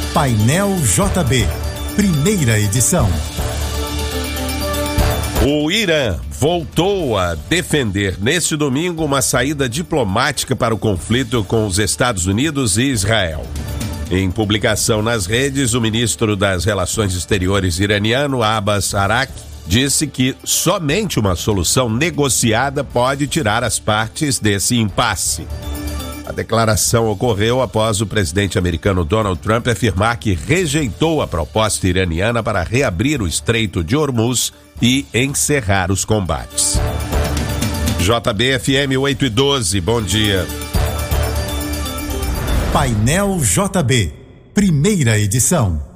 Painel JB, primeira edição. O Irã voltou a defender neste domingo uma saída diplomática para o conflito com os Estados Unidos e Israel. Em publicação nas redes, o ministro das Relações Exteriores iraniano, Abbas Araqchi, disse que somente uma solução negociada pode tirar as partes desse impasse. A declaração ocorreu após o presidente americano Donald Trump afirmar que rejeitou a proposta iraniana para reabrir o Estreito de Hormuz e encerrar os combates. JB-FM 8:12, bom dia. Painel JB, primeira edição.